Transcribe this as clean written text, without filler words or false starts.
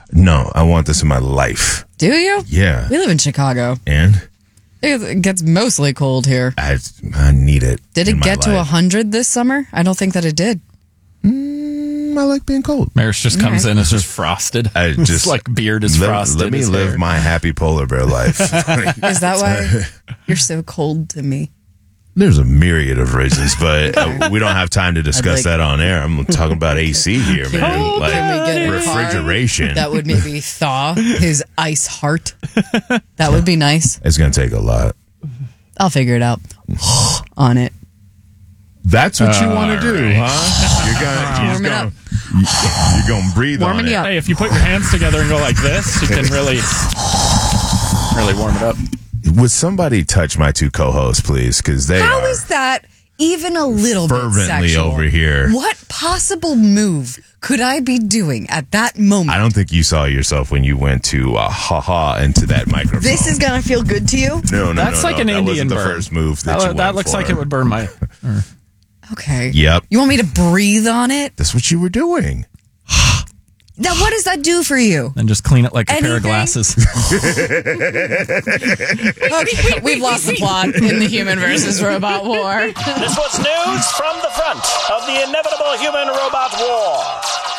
No, I want this in my life. Do you? Yeah. We live in Chicago. And It gets mostly cold here. I need it. Did in it my get to life. 100 this summer? I don't think that it did. I like being cold. Maris just comes in, it's just frosted. It's like beard is frosted. Let me live my happy polar bear life. Is that why you're so cold to me? There's a myriad of reasons, but we don't have time to discuss that on air. I'm talking about AC here, man. Can we get a car refrigeration. that would maybe thaw his ice heart? That would be nice. It's going to take a lot. I'll figure it out. On it. That's what you want to do, huh? You're going to breathe Warming on it. you up. Hey, if you put your hands together and go like this, you can really warm it up. Would somebody touch my two co-hosts, please? Because they How are is that even a little bit fervently sexual? over here. What possible move could I be doing at that moment? I don't think you saw yourself when you went to ha-ha into that microphone. This is going to feel good to you? No, That's like an that Indian wasn't the burn. first move that you went That looks for. like it would burn my... Okay. Yep. You want me to breathe on it? That's what you were doing. Now, what does that do for you? And just clean it like a pair of Anything? glasses. Okay, we've lost the plot in the human versus robot war. This was news from the front of the inevitable human-robot war.